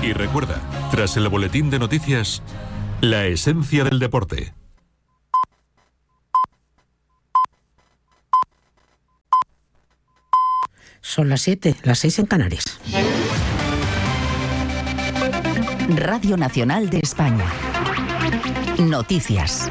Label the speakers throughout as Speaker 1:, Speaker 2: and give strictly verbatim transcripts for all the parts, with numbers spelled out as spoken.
Speaker 1: Y recuerda, tras el boletín de noticias, la esencia del deporte.
Speaker 2: Son las siete, las seis en Canarias.
Speaker 3: Radio Nacional de España. Noticias.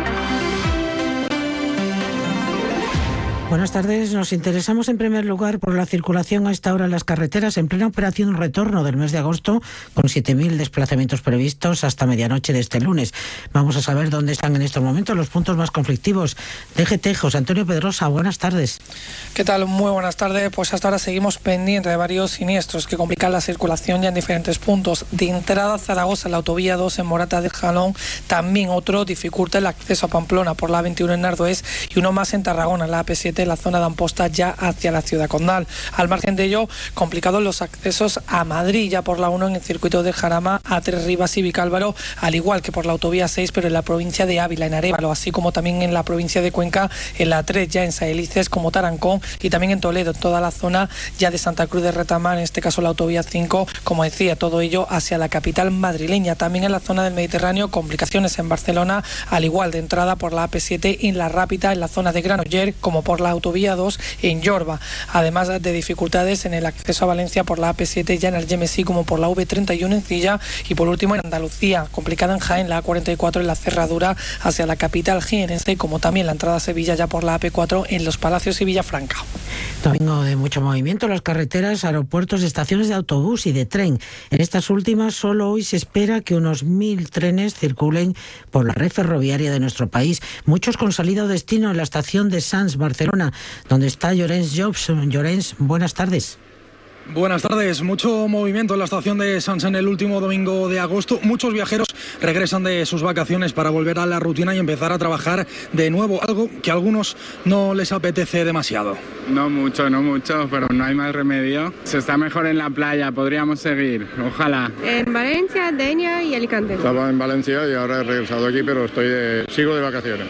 Speaker 2: Buenas tardes. Nos interesamos en primer lugar por la circulación a esta hora en las carreteras en plena operación retorno del mes de agosto, con siete mil desplazamientos previstos hasta medianoche de este lunes. Vamos a saber dónde están en estos momentos los puntos más conflictivos. D G T, José Antonio Pedrosa, buenas tardes.
Speaker 4: ¿Qué tal? Muy buenas tardes. Pues hasta ahora seguimos pendientes de varios siniestros que complican la circulación ya en diferentes puntos. De entrada a Zaragoza, en la autovía dos en Morata del Jalón, también otro dificulta el acceso a Pamplona por la A veintiuno en Nardoes y uno más en Tarragona, en la A P siete, en la zona de Amposta ya hacia la ciudad condal. Al margen de ello, complicados los accesos a Madrid, ya por la uno en el circuito de Jarama, a Tres Rivas y Vicálvaro, al igual que por la autovía seis, pero en la provincia de Ávila, en Arévalo, así como también en la provincia de Cuenca, en la tres, ya en Saelices, como Tarancón, y también en Toledo, en toda la zona ya de Santa Cruz de Retamar, en este caso la autovía cinco, como decía, todo ello hacia la capital madrileña. También en la zona del Mediterráneo, complicaciones en Barcelona, al igual de entrada por la A P siete y en la Rápita, en la zona de Granollers, como por la autovía dos en Yorba, además de dificultades en el acceso a Valencia por la A P siete, ya en Algemesí, como por la V treinta y uno en Cilla, y por último en Andalucía, complicada en Jaén, la A cuarenta y cuatro en la cerradura hacia la capital jienense, como también la entrada a Sevilla ya por la A P cuatro en Los Palacios y Villafranca.
Speaker 2: Domingo de mucho movimiento en las carreteras, aeropuertos, estaciones de autobús y de tren. En estas últimas, solo hoy se espera que unos mil trenes circulen por la red ferroviaria de nuestro país, muchos con salida o destino en la estación de Sants, Barcelona, donde está Llorens Jobs. Llorens, buenas tardes.
Speaker 5: Buenas tardes. Mucho movimiento en la estación de Sants en el último domingo de agosto. Muchos viajeros regresan de sus vacaciones para volver a la rutina y empezar a trabajar de nuevo, algo que a algunos no les apetece demasiado.
Speaker 6: No mucho, no mucho, pero no hay más remedio. Se está mejor en la playa, podríamos seguir, ojalá.
Speaker 7: En Valencia, Denia y Alicante.
Speaker 8: Estaba en Valencia y ahora he regresado aquí, pero estoy de, sigo de vacaciones.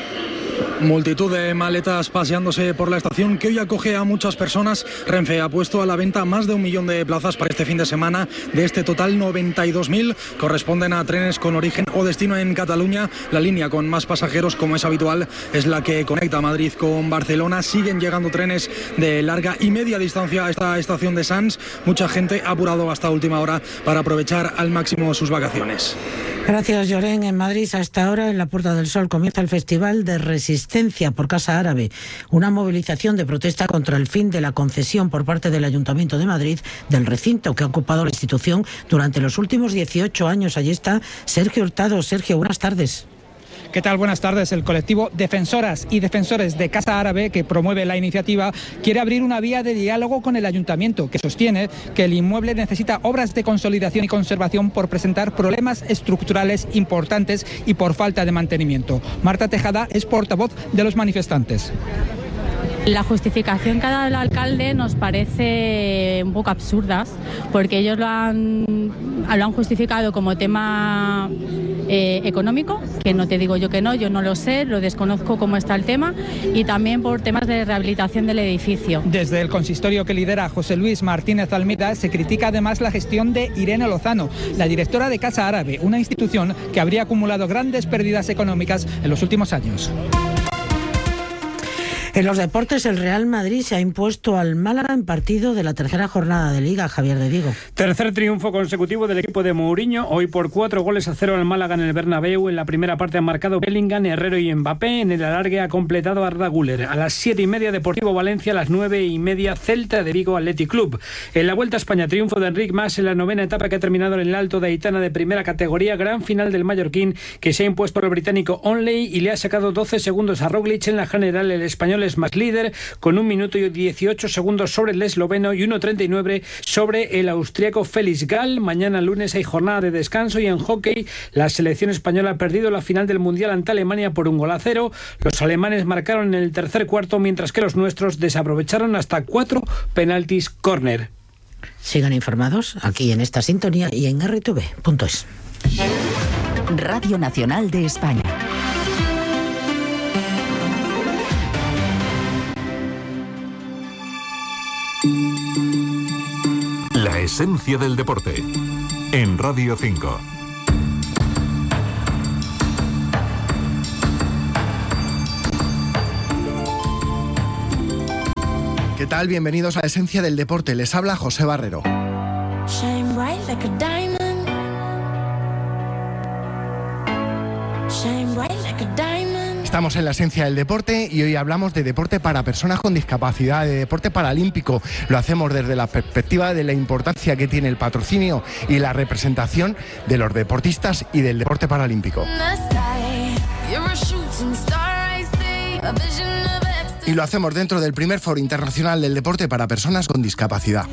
Speaker 5: Multitud de maletas paseándose por la estación que hoy acoge a muchas personas. Renfe ha puesto a la venta más de un millón de plazas para este fin de semana. De este total, noventa y dos mil corresponden a trenes con origen o destino en Cataluña. La línea con más pasajeros, como es habitual, es la que conecta Madrid con Barcelona. Siguen llegando trenes de larga y media distancia a esta estación de Sants. Mucha gente ha apurado hasta última hora para aprovechar al máximo sus vacaciones.
Speaker 2: Gracias, Llorén. En Madrid, a esta hora, en la Puerta del Sol, comienza el Festival de Resistencia por Casa Árabe, una movilización de protesta contra el fin de la concesión por parte del Ayuntamiento de Madrid del recinto que ha ocupado la institución durante los últimos dieciocho años. Allí está Sergio Hurtado. Sergio, buenas tardes.
Speaker 9: ¿Qué tal? Buenas tardes. El colectivo Defensoras y Defensores de Casa Árabe, que promueve la iniciativa, quiere abrir una vía de diálogo con el ayuntamiento, que sostiene que el inmueble necesita obras de consolidación y conservación por presentar problemas estructurales importantes y por falta de mantenimiento. Marta Tejada es portavoz de los manifestantes.
Speaker 10: La justificación que ha dado el alcalde nos parece un poco absurda, porque ellos lo han, lo han justificado como tema eh, económico, que no te digo yo que no, yo no lo sé, lo desconozco cómo está el tema, y también por temas de rehabilitación del edificio.
Speaker 9: Desde el consistorio que lidera José Luis Martínez Almeida se critica además la gestión de Irene Lozano, la directora de Casa Árabe, una institución que habría acumulado grandes pérdidas económicas en los últimos años.
Speaker 2: En los deportes, el Real Madrid se ha impuesto al Málaga en partido de la tercera jornada de Liga. Javier de Diego.
Speaker 11: Tercer triunfo consecutivo del equipo de Mourinho, hoy por cuatro goles a cero al Málaga en el Bernabéu. En la primera parte han marcado Bellingham, Herrero y Mbappé. En el alargue ha completado Arda Güler. A las siete y media Deportivo Valencia, a las nueve y media Celta de Vigo Athletic Club. En la Vuelta a España, triunfo de Enric Mas en la novena etapa que ha terminado en el Alto de Aitana de primera categoría. Gran final del mallorquín, que se ha impuesto al británico Onley y le ha sacado doce segundos a Roglic. En la general, el español es más líder, con un minuto y dieciocho segundos sobre el esloveno y uno treinta y nueve sobre el austriaco Félix Gall. Mañana lunes hay jornada de descanso y en hockey la selección española ha perdido la final del Mundial ante Alemania por un gol a cero. Los alemanes marcaron en el tercer cuarto, mientras que los nuestros desaprovecharon hasta cuatro penaltis córner.
Speaker 2: Sigan informados aquí en esta sintonía y en erre te ve punto es.
Speaker 3: Radio Nacional de España.
Speaker 1: La esencia del deporte. en Radio cinco.
Speaker 12: ¿Qué tal? Bienvenidos a la Esencia del Deporte. Les habla José Barrero.
Speaker 13: Shine bright like a diamond. Shine bright like a diamond.
Speaker 12: Estamos en la Esencia del Deporte y hoy hablamos de deporte para personas con discapacidad, de deporte paralímpico. Lo hacemos desde la perspectiva de la importancia que tiene el patrocinio y la representación de los deportistas y del deporte paralímpico. Y lo hacemos dentro del primer Foro Internacional del Deporte para Personas con Discapacidad.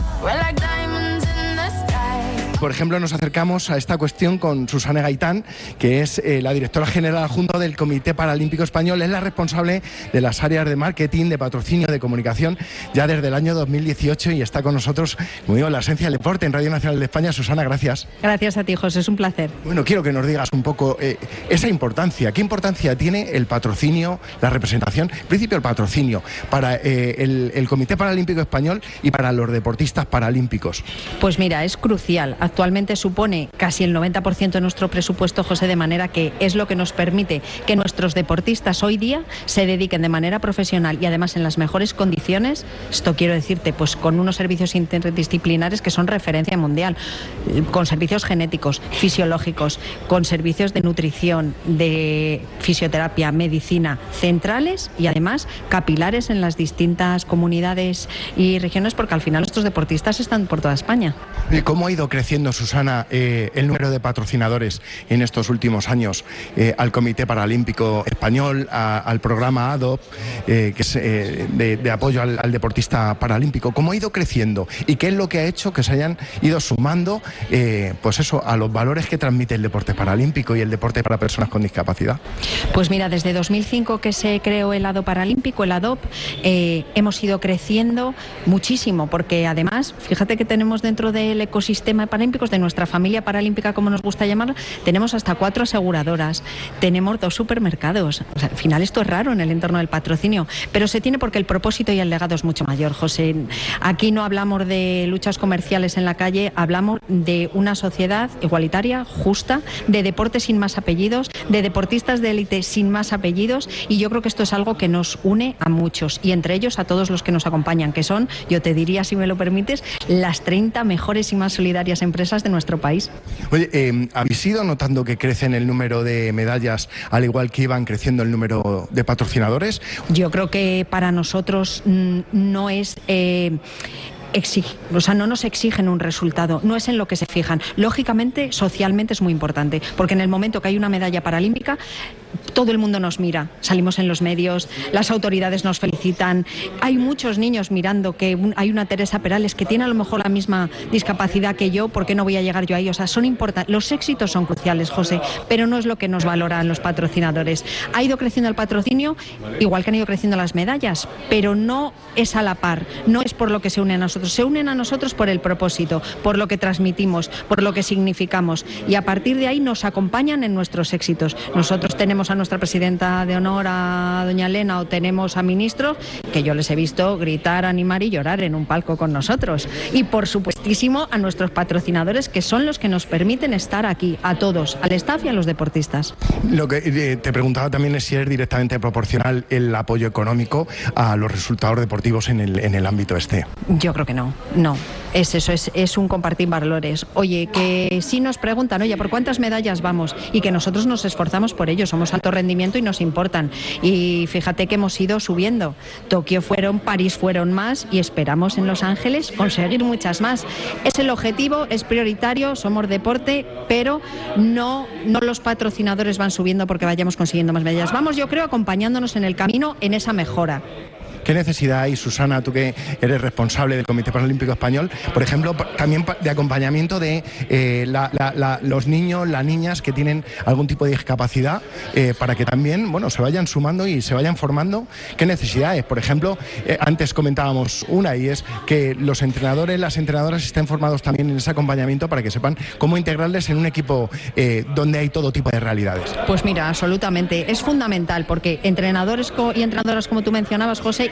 Speaker 12: Por ejemplo, nos acercamos a esta cuestión con Susana Gaitán, que es eh, la directora general adjunta del Comité Paralímpico Español. Es la responsable de las áreas de marketing, de patrocinio, de comunicación, ya desde el año dos mil dieciocho, y está con nosotros, como digo, la Esencia del Deporte en Radio Nacional de España. Susana, gracias.
Speaker 14: Gracias a ti, José, es un placer.
Speaker 12: Bueno, quiero que nos digas un poco eh, esa importancia. ¿Qué importancia tiene el patrocinio, la representación, en principio el patrocinio, para eh, el, el Comité Paralímpico Español y para los deportistas paralímpicos?
Speaker 14: Pues mira, es crucial. Actualmente supone casi el noventa por ciento de nuestro presupuesto, José, de manera que es lo que nos permite que nuestros deportistas hoy día se dediquen de manera profesional y además en las mejores condiciones. Esto quiero decirte, pues con unos servicios interdisciplinares que son referencia mundial, con servicios genéticos, fisiológicos, con servicios de nutrición, de fisioterapia, medicina, centrales y además capilares en las distintas comunidades y regiones, porque al final nuestros deportistas están por toda España.
Speaker 12: ¿Y cómo ha ido creciendo, Susana, eh, el número de patrocinadores en estos últimos años eh, al Comité Paralímpico Español, a, al programa A D O P, eh, que es eh, de, de apoyo al, al deportista paralímpico? ¿Cómo ha ido creciendo y qué es lo que ha hecho que se hayan ido sumando eh, pues eso, a los valores que transmite el deporte paralímpico y el deporte para personas con discapacidad?
Speaker 14: Pues mira, desde dos mil cinco que se creó el A D O Paralímpico, el A D O P, eh, hemos ido creciendo muchísimo, porque además, fíjate que tenemos dentro del ecosistema paralímpicos, de nuestra familia paralímpica, como nos gusta llamarlo, tenemos hasta cuatro aseguradoras, tenemos dos supermercados. O sea, al final esto es raro en el entorno del patrocinio, pero se tiene porque el propósito y el legado es mucho mayor, José. Aquí no hablamos de luchas comerciales en la calle, hablamos de una sociedad igualitaria, justa, de deporte sin más apellidos, de deportistas de élite sin más apellidos, y yo creo que esto es algo que nos une a muchos, y entre ellos a todos los que nos acompañan, que son, yo te diría, si me lo permites, las treinta mejores y más solidarias empresas de nuestro país.
Speaker 12: Oye, eh, ¿habéis ido notando que crece en el número de medallas al igual que iban creciendo el número de patrocinadores?
Speaker 14: Yo creo que para nosotros mm, no es... Eh, Exige, o sea, no nos exigen un resultado, no es en lo que se fijan. Lógicamente, socialmente es muy importante, porque en el momento que hay una medalla paralímpica, todo el mundo nos mira, salimos en los medios, las autoridades nos felicitan, hay muchos niños mirando que un, hay una Teresa Perales que tiene a lo mejor la misma discapacidad que yo, ¿por qué no voy a llegar yo ahí? O sea, son importantes, los éxitos son cruciales, José, pero no es lo que nos valoran los patrocinadores. Ha ido creciendo el patrocinio, igual que han ido creciendo las medallas, pero no es a la par, no es por lo que se unen a nosotros, se unen a nosotros por el propósito, por lo que transmitimos, por lo que significamos, y a partir de ahí nos acompañan en nuestros éxitos. Nosotros tenemos a nuestra presidenta de honor, a doña Elena, o tenemos a ministros que yo les he visto gritar, animar y llorar en un palco con nosotros, y por supuestísimo a nuestros patrocinadores, que son los que nos permiten estar aquí, a todos, al staff y a los deportistas.
Speaker 12: Lo que eh, te preguntaba también es si es directamente proporcional el apoyo económico a los resultados deportivos en el, en el ámbito este.
Speaker 14: Yo creo que no, no, es eso, es, es un compartir valores. Oye, que si nos preguntan, oye, ¿por cuántas medallas vamos? Y que nosotros nos esforzamos por ello, somos alto rendimiento y nos importan. Y fíjate que hemos ido subiendo. Tokio fueron, París fueron más, y esperamos en Los Ángeles conseguir muchas más. Es el objetivo, es prioritario, somos deporte, pero no, no los patrocinadores van subiendo porque vayamos consiguiendo más medallas. Vamos, yo creo, acompañándonos en el camino, en esa mejora.
Speaker 12: ¿Qué necesidad hay, Susana, tú que eres responsable del Comité Paralímpico Español, por ejemplo, también de acompañamiento de eh, la, la, la, los niños, las niñas que tienen algún tipo de discapacidad, eh, para que también, bueno, se vayan sumando y se vayan formando? ¿Qué necesidades? Por ejemplo, eh, antes comentábamos una, y es que los entrenadores, las entrenadoras estén formados también en ese acompañamiento para que sepan cómo integrarles en un equipo eh, donde hay todo tipo de realidades.
Speaker 14: Pues mira, absolutamente, es fundamental, porque entrenadores y entrenadoras, como tú mencionabas, José,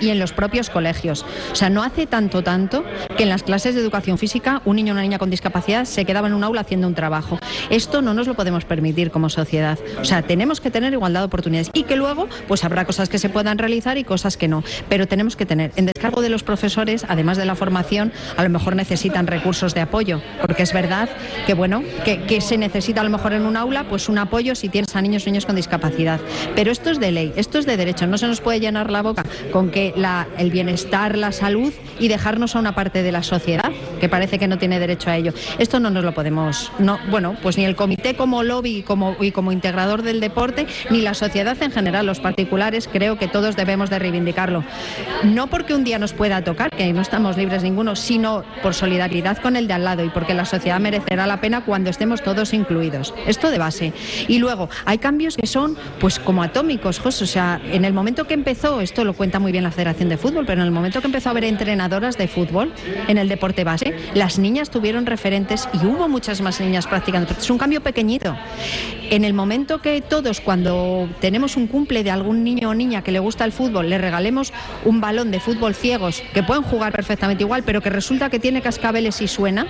Speaker 14: y en los propios colegios. O sea, no hace tanto, tanto que en las clases de educación física un niño o una niña con discapacidad se quedaba en un aula haciendo un trabajo. Esto no nos lo podemos permitir como sociedad. O sea, tenemos que tener igualdad de oportunidades y que luego pues habrá cosas que se puedan realizar y cosas que no. Pero tenemos que tener en descargo de los profesores, además de la formación, a lo mejor necesitan recursos de apoyo, porque es verdad que bueno, que, que se necesita a lo mejor en un aula pues un apoyo si tienes a niños o niños con discapacidad. Pero esto es de ley, esto es de derecho, no se nos puede llenar la boca con que la, el bienestar, la salud y dejarnos a una parte de la sociedad que parece que no tiene derecho a ello. Esto no nos lo podemos, no, bueno, pues ni el comité como lobby y como, y como integrador del deporte, ni la sociedad en general, los particulares, creo que todos debemos de reivindicarlo. No porque un día nos pueda tocar, que no estamos libres ninguno, sino por solidaridad con el de al lado y porque la sociedad merecerá la pena cuando estemos todos incluidos. Esto de base. Y luego, hay cambios que son pues como atómicos, José. O sea, en el momento que empezó, esto lo cuenta muy bien la Federación de Fútbol, pero en el momento que empezó a haber entrenadoras de fútbol en el deporte base, las niñas tuvieron referentes y hubo muchas más niñas practicando. Es un cambio pequeñito. En el momento que todos, cuando tenemos un cumple de algún niño o niña que le gusta el fútbol, le regalemos un balón de fútbol ciegos, que pueden jugar perfectamente igual, pero que resulta que tiene cascabeles y suena,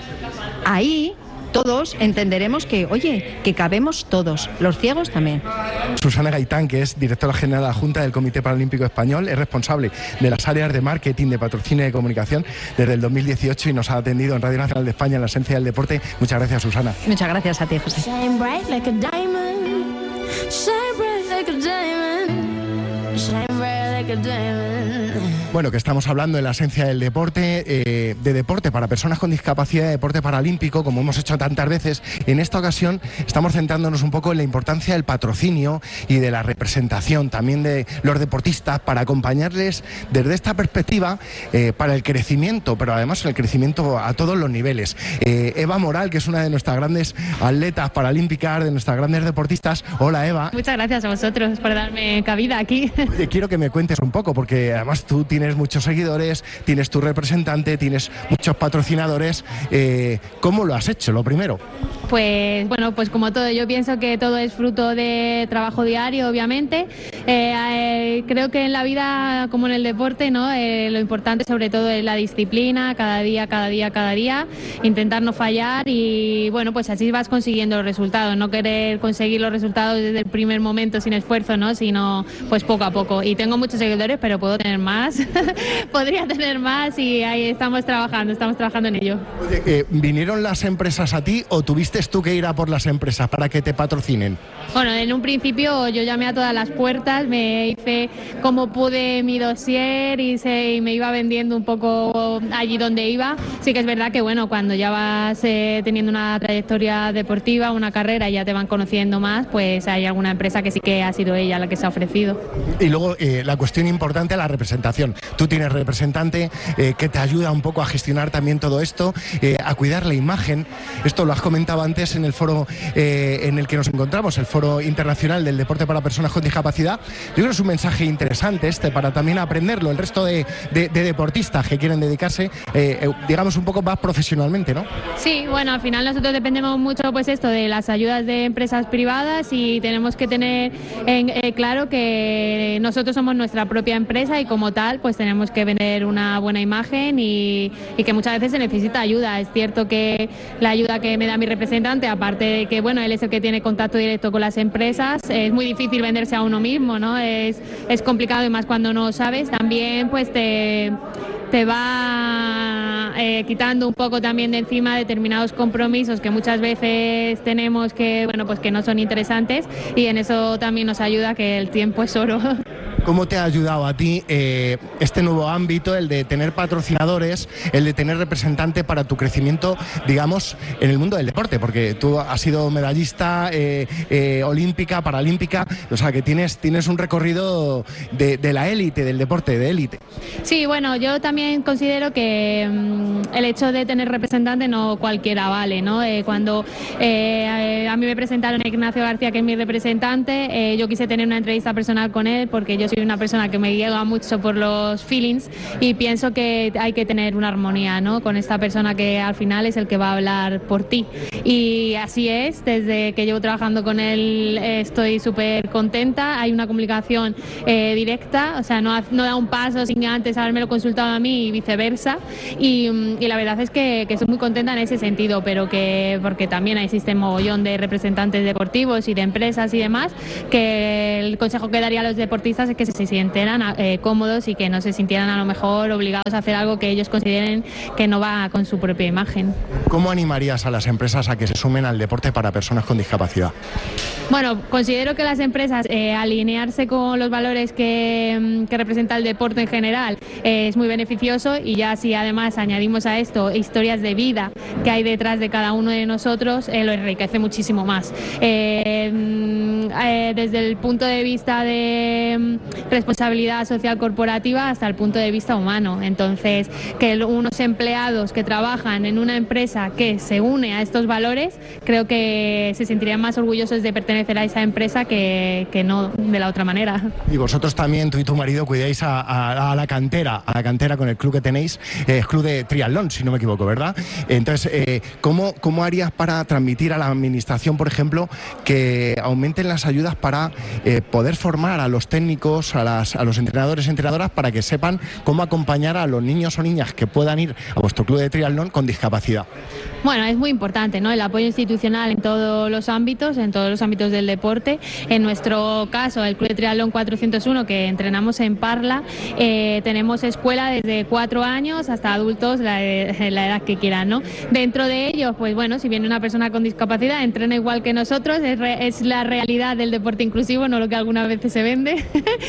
Speaker 14: ahí todos entenderemos que, oye, que cabemos todos, los ciegos también.
Speaker 12: Susana Gaitán, que es directora general adjunta del Comité Paralímpico Español, es responsable de las áreas de marketing, de patrocinio y de comunicación desde el dos mil dieciocho y nos ha atendido en Radio Nacional de España en la Esencia del Deporte. Muchas gracias, Susana.
Speaker 14: Muchas gracias a ti, José.
Speaker 13: Shine bright like a diamond. Shine bright like a diamond. Shine bright like a diamond.
Speaker 12: Bueno, que estamos hablando de la esencia del deporte, eh, de deporte para personas con discapacidad, de deporte paralímpico, como hemos hecho tantas veces. En esta ocasión estamos centrándonos un poco en la importancia del patrocinio y de la representación también de los deportistas para acompañarles desde esta perspectiva eh, para el crecimiento, pero además el crecimiento a todos los niveles. Eh, Eva Moral, que es una de nuestras grandes atletas paralímpicas, de nuestras grandes deportistas. Hola, Eva.
Speaker 10: Muchas gracias a vosotros por darme cabida aquí.
Speaker 12: Oye, quiero que me cuentes un poco, porque además tú tienes Tienes muchos seguidores, tienes tu representante, tienes muchos patrocinadores. Eh, ¿Cómo lo has hecho, lo primero?
Speaker 10: Pues bueno, pues como todo, yo pienso que todo es fruto de trabajo diario, obviamente. Eh, eh, creo que en la vida, como en el deporte, ¿no? Eh, lo importante sobre todo es la disciplina, cada día, cada día, cada día, intentar no fallar y bueno, pues así vas consiguiendo los resultados, no querer conseguir los resultados desde el primer momento sin esfuerzo, ¿no? Sino pues poco a poco. Y tengo muchos seguidores, pero puedo tener más. Podría tener más y ahí estamos trabajando, estamos trabajando en ello.
Speaker 12: Oye, eh, ¿vinieron las empresas a ti o tuviste tú que ir a por las empresas para que te patrocinen?
Speaker 10: Bueno, en un principio yo llamé a todas las puertas, me hice como pude mi dossier y, se, y me iba vendiendo un poco allí donde iba. Sí que es verdad que bueno, cuando ya vas eh, teniendo una trayectoria deportiva, una carrera y ya te van conociendo más, pues hay alguna empresa que sí que ha sido ella la que se ha ofrecido.
Speaker 12: Y luego eh, la cuestión importante, la representación. Tú tienes representante eh, que te ayuda un poco a gestionar también todo esto, eh, a cuidar la imagen. Esto lo has comentado antes en el foro eh, en el que nos encontramos, el Foro Internacional del Deporte para Personas con Discapacidad. Yo creo que es un mensaje interesante este para también aprenderlo el resto de, de, de deportistas que quieren dedicarse, eh, digamos, un poco más profesionalmente, ¿no?
Speaker 10: Sí, bueno, al final nosotros dependemos mucho pues esto de las ayudas de empresas privadas y tenemos que tener en, eh, claro que nosotros somos nuestra propia empresa y como tal pues tenemos que vender una buena imagen y, y que muchas veces se necesita ayuda. Es cierto que la ayuda que me da mi representante, aparte de que bueno, él es el que tiene contacto directo con las empresas, es muy difícil venderse a uno mismo, ¿no? Es, es complicado y más cuando no sabes. También pues te, te va eh, quitando un poco también de encima determinados compromisos que muchas veces tenemos que, bueno, pues que no son interesantes y en eso también nos ayuda que el tiempo es oro.
Speaker 12: ¿Cómo te ha ayudado a ti eh, este nuevo ámbito, el de tener patrocinadores, el de tener representante para tu crecimiento, digamos, en el mundo del deporte? Porque tú has sido medallista eh, eh, olímpica, paralímpica, o sea que tienes, tienes un recorrido de, de la élite, del deporte, de élite.
Speaker 10: Sí, bueno, yo también considero que mmm, el hecho de tener representante no cualquiera vale, ¿no? Eh, cuando eh, a mí me presentaron a Ignacio García, que es mi representante, eh, yo quise tener una entrevista personal con él porque yo soy una persona que me llega mucho por los feelings y pienso que hay que tener una armonía, ¿no?, con esta persona que al final es el que va a hablar por ti. Y así es, desde que llevo trabajando con él eh, estoy súper contenta, hay una comunicación eh, directa, o sea, no, no da un paso sin antes habérmelo consultado a mí y viceversa. Y, y la verdad es que, que estoy muy contenta en ese sentido, pero que porque también existe un mogollón de representantes deportivos y de empresas y demás, que el consejo que daría a los deportistas es que se sintieran eh, cómodos y que no se sintieran a lo mejor obligados a hacer algo que ellos consideren que no va con su propia imagen.
Speaker 12: ¿Cómo animarías a las empresas a que se sumen al deporte para personas con discapacidad?
Speaker 10: Bueno, considero que las empresas eh, alinearse con los valores que, que representa el deporte en general eh, es muy beneficioso, y ya si además añadimos a esto historias de vida que hay detrás de cada uno de nosotros, eh, lo enriquece muchísimo más. Eh, eh, desde el punto de vista de responsabilidad social corporativa hasta el punto de vista humano. Entonces, que unos empleados que trabajan en una empresa que se une a estos valores, creo que se sentirían más orgullosos de pertenecer a esa empresa que, que no de la otra manera.
Speaker 12: Y vosotros también, tú y tu marido, cuidáis a, a, a la cantera, a la cantera con el club que tenéis, eh, club de triatlón, si no me equivoco, ¿verdad? Entonces, eh, ¿cómo, ¿cómo harías para transmitir a la administración, por ejemplo, que aumenten las ayudas para eh, poder formar a los técnicos, a, las, a los entrenadores y entrenadoras, para que sepan cómo acompañar a los niños o niñas que puedan ir a vuestro club de triatlón con discapacidad?
Speaker 10: Bueno, es muy importante, ¿no?, el apoyo institucional en todos los ámbitos, en todos los ámbitos del deporte. En nuestro caso, el Club de Triatlón cuatrocientos uno, que entrenamos en Parla, eh, tenemos escuela desde cuatro años hasta adultos, la, la edad que quieran, ¿no? Dentro de ellos, pues bueno, si viene una persona con discapacidad, entrena igual que nosotros, es, re, es la realidad del deporte inclusivo, no lo que algunas veces se vende.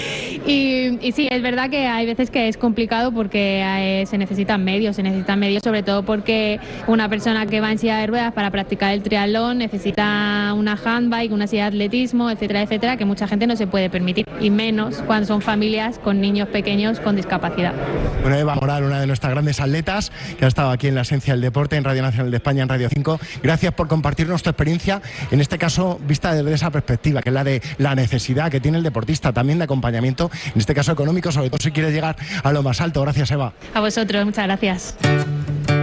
Speaker 10: y, y sí, es verdad que hay veces que es complicado porque eh, se necesitan medios, se necesitan medios sobre todo porque una persona que va en silla de ruedas para practicar el triatlón necesita una handbike, una silla de atletismo, etcétera, etcétera, que mucha gente no se puede permitir, y menos cuando son familias con niños pequeños con discapacidad.
Speaker 12: Bueno, Eva Moral, una de nuestras grandes atletas, que ha estado aquí en La Esencia del Deporte, en Radio Nacional de España, en Radio cinco. Gracias por compartirnos tu experiencia, en este caso vista desde esa perspectiva, que es la de la necesidad que tiene el deportista, también de acompañamiento, en este caso económico, sobre todo si quieres llegar a lo más alto. Gracias, Eva.
Speaker 10: A vosotros, muchas gracias.